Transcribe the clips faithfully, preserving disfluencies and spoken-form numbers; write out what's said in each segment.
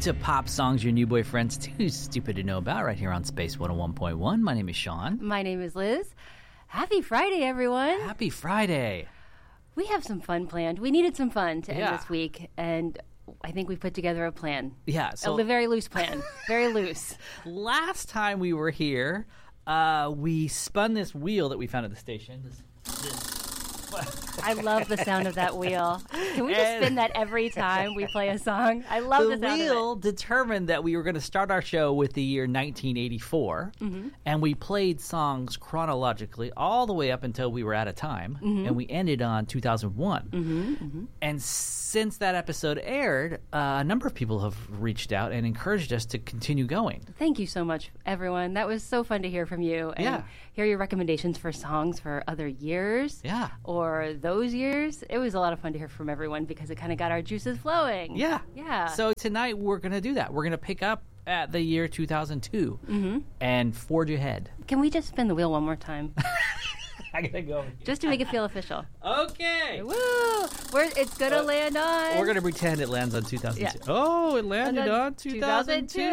to Pop Songs Your New Boyfriend's Too Stupid to Know About right here on Space one oh one point one. My name is Sean. My name is Liz. Happy Friday, everyone. Happy Friday. We have some fun planned. We needed some fun to Yeah. end this week, and I think we put together a plan. Yeah. So a very loose plan. Very loose. last time we were here, uh, we spun this wheel that we found at the station. This, this I love the sound of that wheel. Can we just And- spin that every time we play a song? I love the the, sound wheel of it. determined that we were going to start our show with the year nineteen eighty-four, Mm-hmm. and we played songs chronologically all the way up until we were out of time, Mm-hmm. and we ended on two thousand one. Mm-hmm, mm-hmm. And since that episode aired, uh, a number of people have reached out and encouraged us to continue going. Thank you so much, everyone. That was so fun to hear from you and Yeah. hear your recommendations for songs for other years. Yeah. Or those years. It was a lot of fun to hear from everyone because it kind of got our juices flowing. Yeah. Yeah. So tonight we're going to do that. We're going to pick up at the year two thousand two and forge ahead. Can we just spin the wheel one more time? I got to go. Just to make it feel official. Okay. Woo! We're, it's going to Uh, land on... We're going to pretend it lands on two thousand two. Yeah. Oh, it landed And then on two thousand two.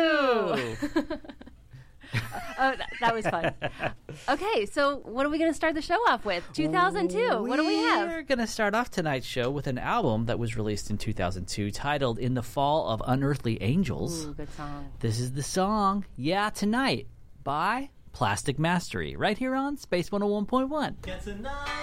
Oh, that, that was fun. Okay, so what are we going to start the show off with? two thousand two. What do we have? We're going to start off tonight's show with an album that was released in two thousand two titled In the Fall of Unearthly Angels. Ooh, good song. This is the song, Yeah Tonight, by Plastic Mastery, right here on Space one oh one point one.